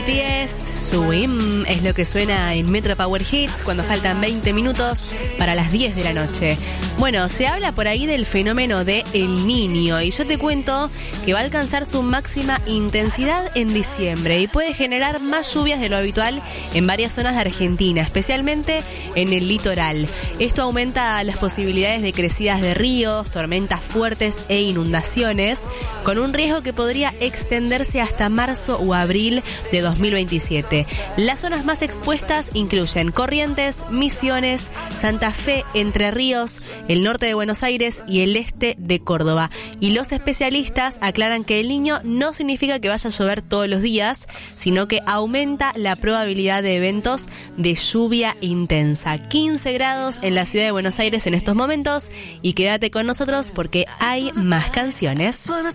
10, Swim es lo que suena en Metro Power Hits cuando faltan 20 minutos para las 10 de la noche. Bueno, se habla por ahí del fenómeno de El Niño y yo te cuento que va a alcanzar su máxima intensidad en diciembre y puede generar más lluvias de lo habitual en varias zonas de Argentina, especialmente en el litoral. Esto aumenta las posibilidades de crecidas de ríos, tormentas fuertes e inundaciones, con un riesgo que podría extenderse hasta marzo o abril de 2027. Las zonas más expuestas incluyen Corrientes, Misiones, Santa Fe, Entre Ríos, el norte de Buenos Aires y el este de Córdoba. Y los especialistas aclaran que El Niño no significa que vaya a llover todos los días, sino que aumenta la probabilidad de eventos de lluvia intensa. 15 grados en la ciudad de Buenos Aires en estos momentos y quédate con nosotros porque hay más canciones.